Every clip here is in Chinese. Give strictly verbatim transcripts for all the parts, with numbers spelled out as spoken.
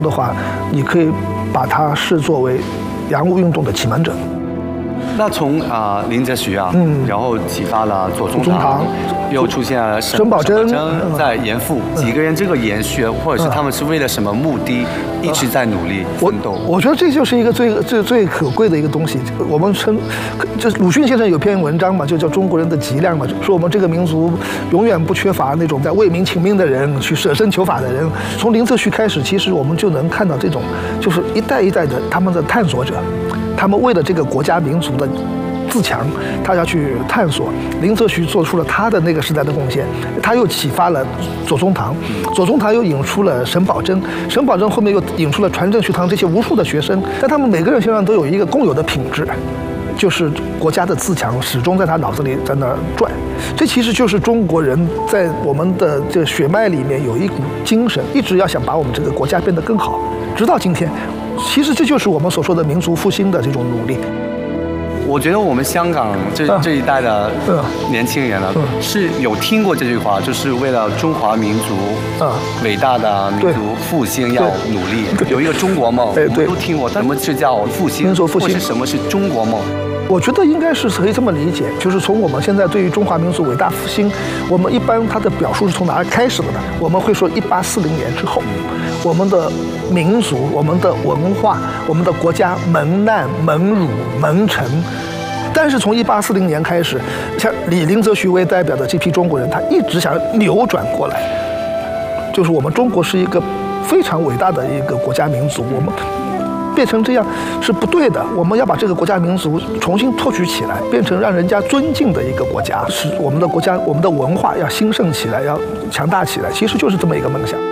的话，你可以把它视作为洋务运动的启蒙者。 那从啊、呃、林则徐啊，嗯，然后启发了左宗棠，又出现了沈葆桢， 在严复、嗯、几个人这个延续，或者是他们是为了什么目的、嗯、一直在努力奋斗。 我我觉得这就是一个最最最可贵的一个东西。我们称，就是鲁迅先生有篇文章嘛，就叫《中国人的脊梁》嘛，说我们这个民族永远不缺乏那种在为民请命的人，去舍身求法的人。从林则徐开始，其实我们就能看到这种，就是一代一代的他们的探索者。他们为了这个国家民族的自强，他要去探索。林则徐做出了他的那个时代的贡献，他又启发了左宗棠，左宗棠又引出了沈葆桢，沈葆桢后面又引出了传正学堂这些无数的学生，但他们每个人身上都有一个共有的品质，就是国家的自强始终在他脑子里在那儿转。这其实就是中国人在我们的这血脉里面有一股精神，一直要想把我们这个国家变得更好，直到今天。其实这就是我们所说的民族复兴的这种努力。 我觉得我们香港这、嗯、这一代的年轻人啊、嗯，是有听过这句话，就是为了中华民族、嗯、伟大的民族复兴要努力，有一个中国梦，我们都听过。什么是叫复兴？ 民族复兴， 或是什么是中国梦？ 我觉得应该是可以这么理解，就是从我们现在对于中华民族伟大复兴，我们一般它的表述是从哪儿开始的呢？我们会说一八四零年之后，我们的民族、我们的文化、我们的国家蒙难、蒙辱、蒙尘。但是从一八四零年开始，像以林则徐为代表的这批中国人，他一直想扭转过来，就是我们中国是一个非常伟大的一个国家民族，我们变成这样是不对的，我们要把这个国家民族重新托举起来，变成让人家尊敬的一个国家，使我们的国家、我们的文化要兴盛起来，要强大起来，其實就是這麼一個夢想。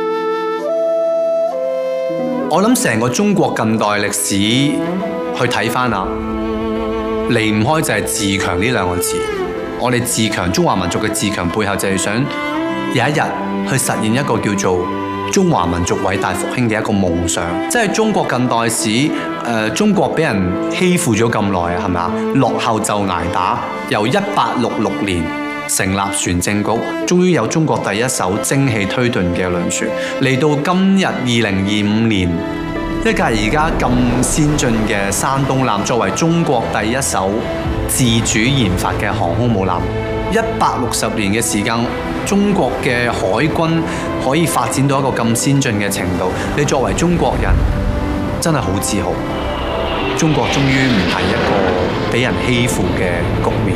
我諗成個中國近代歷史去睇返啊，離唔開就係自強呢兩個字。我哋自強，中華民族嘅自強背後就係想有一日去實現一個叫做中華民族偉大復興嘅一個夢想。即係中國近代史，誒、呃、中國俾人欺負咗咁耐啊，係咪啊？落後就捱打，由一八六六年成立船政局，終於有中國第一艘蒸汽推頓嘅輪船。嚟到今日二零二五年，一架而家咁先進嘅山東艦，作為中國第一艘自主研發嘅航空母艦。一百六十年嘅時間，中國嘅海軍可以發展到一個咁先進嘅程度，你作為中國人真係好自豪。中國終於唔係一個俾人欺負嘅局面。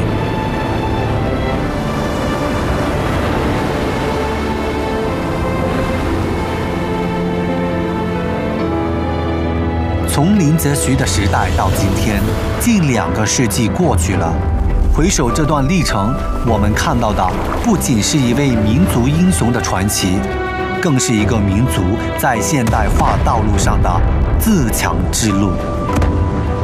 從林則徐的時代到今天，近兩個世紀過去了。回首這段歷程，我們看到的不僅是一位民族英雄的傳奇，更是一個民族在現代化道路上的自強之路。